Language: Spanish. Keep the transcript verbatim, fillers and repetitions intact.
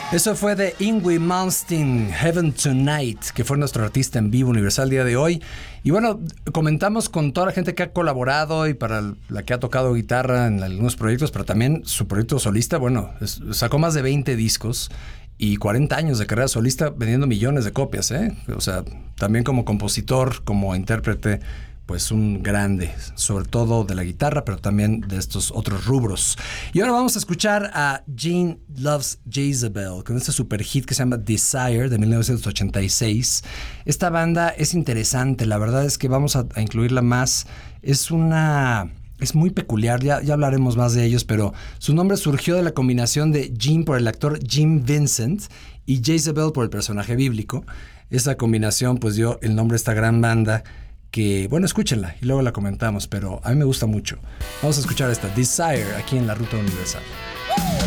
Eso fue de Yngwie Malmsteen, Heaven Tonight, que fue nuestro artista en vivo universal el día de hoy. Y bueno, comentamos con toda la gente que ha colaborado y para la que ha tocado guitarra en algunos proyectos, pero también su proyecto solista, bueno, es, sacó más de veinte discos y cuarenta años de carrera solista vendiendo millones de copias, ¿eh? O sea, también como compositor, como intérprete, pues un grande, sobre todo de la guitarra, pero también de estos otros rubros. Y ahora vamos a escuchar a Gene Loves Jezebel con este super hit que se llama Desire de mil novecientos ochenta y seis. Esta banda es interesante, la verdad es que vamos a, a incluirla más. Es una... Es muy peculiar, ya, ya hablaremos más de ellos, pero su nombre surgió de la combinación de Gene por el actor Jim Vincent y Jezebel por el personaje bíblico. Esa combinación pues dio el nombre a esta gran banda que, bueno, escúchenla y luego la comentamos, pero a mí me gusta mucho. Vamos a escuchar esta Desire aquí en la Ruta Universal.